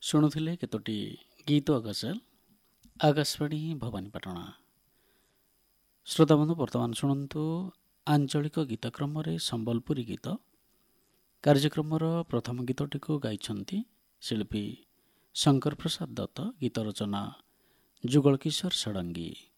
ଶୁଣୁଥିଲେ କେତୋଟି ଗୀତ ଗଜଲ ଆକାଶବାଣୀ ଭବାନୀପାଟଣା। ଶ୍ରୋତାବନ୍ଧୁ, ବର୍ତ୍ତମାନ ଶୁଣନ୍ତୁ ଆଞ୍ଚଳିକ ଗୀତକ୍ରମରେ ସମ୍ବଲପୁରୀ ଗୀତ। କାର୍ଯ୍ୟକ୍ରମର ପ୍ରଥମ ଗୀତଟିକୁ ଗାଇଛନ୍ତି ଶିଳ୍ପୀ ଶଙ୍କର ପ୍ରସାଦ ଦତ୍ତ, ଗୀତ ରଚନା ଯୁଗଳ କିଶୋର ଷଡ଼ଙ୍ଗୀ।